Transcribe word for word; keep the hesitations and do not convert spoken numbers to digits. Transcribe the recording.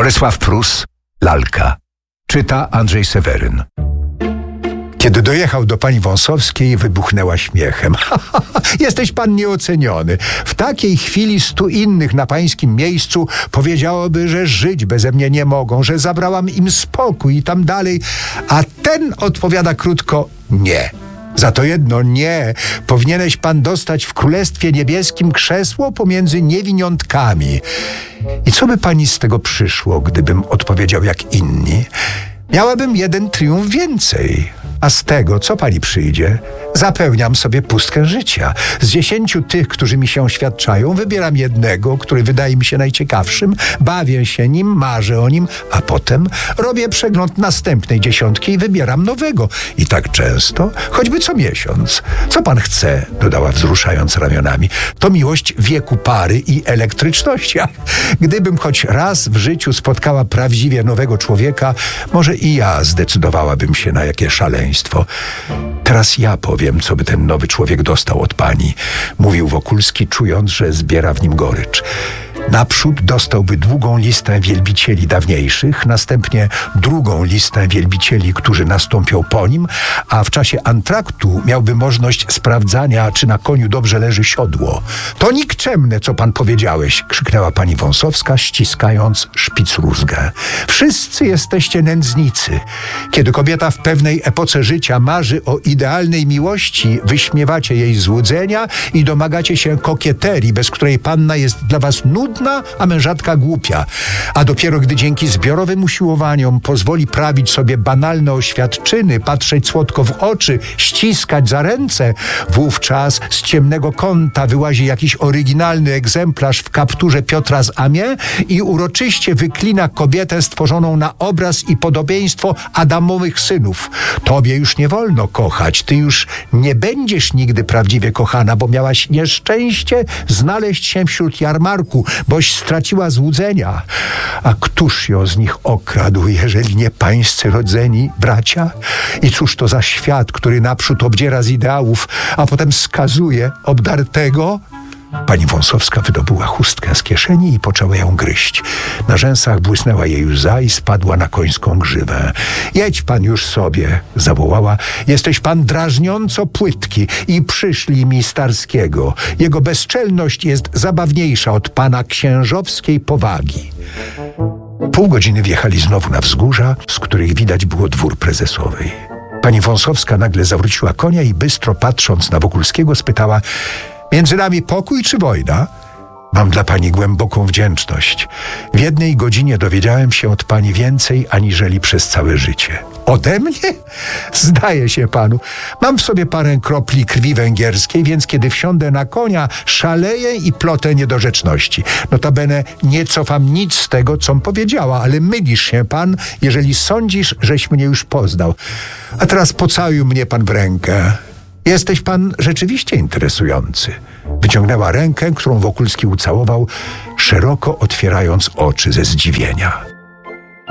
Borysław Prus, Lalka. Czyta Andrzej Seweryn. Kiedy dojechał do pani Wąsowskiej, wybuchnęła śmiechem. Jesteś pan nieoceniony. W takiej chwili stu innych na pańskim miejscu powiedziałoby, że żyć beze mnie nie mogą, że zabrałam im spokój i tam dalej. A ten odpowiada krótko: nie. Za to jedno nie. Powinieneś pan dostać w Królestwie Niebieskim krzesło pomiędzy niewiniątkami. I co by pani z tego przyszło, gdybym odpowiedział jak inni? Miałabym jeden triumf więcej. A z tego, co pani przyjdzie, zapełniam sobie pustkę życia. Z dziesięciu tych, którzy mi się oświadczają, wybieram jednego, który wydaje mi się najciekawszym, bawię się nim, marzę o nim, a potem robię przegląd następnej dziesiątki i wybieram nowego. I tak często, choćby co miesiąc. Co pan chce? Dodała, wzruszając ramionami. To miłość wieku pary i elektryczności. A gdybym choć raz w życiu spotkała prawdziwie nowego człowieka, może i ja zdecydowałabym się na jakie szaleństwo. Teraz ja powiem, co by ten nowy człowiek dostał od pani, mówił Wokulski, czując, że zbiera w nim gorycz. Naprzód dostałby długą listę wielbicieli dawniejszych, następnie drugą listę wielbicieli, którzy nastąpią po nim, a w czasie antraktu miałby możliwość sprawdzania, czy na koniu dobrze leży siodło. To nikczemne, co pan powiedziałeś, krzyknęła pani Wąsowska, ściskając szpicrózgę. Wszyscy jesteście nędznicy. Kiedy kobieta w pewnej epoce życia marzy o idealnej miłości, wyśmiewacie jej złudzenia i domagacie się kokieterii, bez której panna jest dla was nudna, a mężatka głupia. A dopiero gdy dzięki zbiorowym usiłowaniom pozwoli prawić sobie banalne oświadczyny, patrzeć słodko w oczy, ściskać za ręce, wówczas z ciemnego kąta wyłazi jakiś oryginalny egzemplarz w kapturze Piotra z Amiens i uroczyście wyklina kobietę stworzoną na obraz i podobieństwo Adamowych synów. Tobie już nie wolno kochać, ty już nie będziesz nigdy prawdziwie kochana, bo miałaś nieszczęście znaleźć się wśród jarmarku, boś straciła złudzenia. A któż ją z nich okradł, jeżeli nie pańscy rodzeni bracia? I cóż to za świat, który naprzód obdziera z ideałów, a potem skazuje obdartego? Pani Wąsowska wydobyła chustkę z kieszeni i poczęła ją gryźć. Na rzęsach błysnęła jej łza i spadła na końską grzywę. Jedź pan już sobie, zawołała. Jesteś pan drażniąco płytki i przyszlij mi Starskiego. Jego bezczelność jest zabawniejsza od pana księżowskiej powagi. Pół godziny wjechali znowu na wzgórza, z których widać było dwór prezesowej. Pani Wąsowska nagle zawróciła konia i bystro patrząc na Wokulskiego spytała: między nami pokój czy wojna? Mam dla pani głęboką wdzięczność. W jednej godzinie dowiedziałem się od pani więcej, aniżeli przez całe życie. Ode mnie? Zdaje się panu. Mam w sobie parę kropli krwi węgierskiej, więc kiedy wsiądę na konia, szaleję i plotę niedorzeczności. Notabene nie cofam nic z tego, com powiedziała, ale mylisz się pan, jeżeli sądzisz, żeś mnie już poznał. A teraz pocałuj mnie pan w rękę. Jesteś pan rzeczywiście interesujący. Wyciągnęła rękę, którą Wokulski ucałował, szeroko otwierając oczy ze zdziwienia.